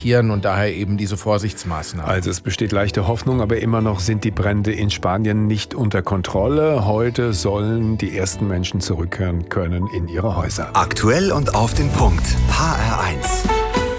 und daher eben diese Vorsichtsmaßnahmen. Also es besteht leichte Hoffnung, aber immer noch sind die Brände in Spanien nicht unter Kontrolle. Heute sollen die ersten Menschen zurückkehren können in ihre Häuser. Aktuell und auf den Punkt. HR1.